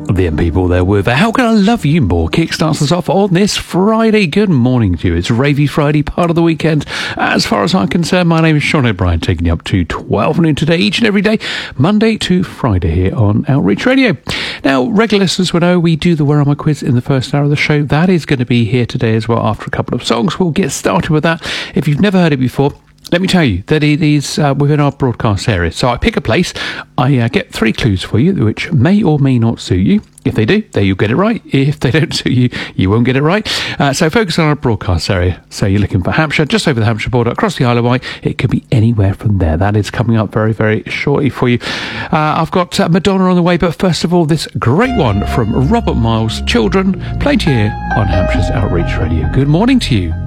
The people there with How Can I Love You More kickstarts us off on this Friday. Good morning to you. It's Ravey Friday, part of the weekend. As far as I'm concerned, my name is Sean O'Brien, taking you up to 12 noon today, each and every day, Monday to Friday here on Outreach Radio. Now, regular listeners will know we do the Where Am I quiz in the first hour of the show. That is going to be here today as well after a couple of songs. We'll get started with that. If you've never heard it before, let me tell you that it is within our broadcast area. So I pick a place, I get 3 clues for you, which may or may not suit you. If they do, then you'll get it right. If they don't suit you, you won't get it right. So focus on our broadcast area. So you're looking for Hampshire, just over the Hampshire border, across the Isle of Wight. It could be anywhere from there. That is coming up very, very shortly for you. I've got Madonna on the way, but first of all, this great one from Robert Miles, Children, played here on Hampshire's Outreach Radio. Good morning to you.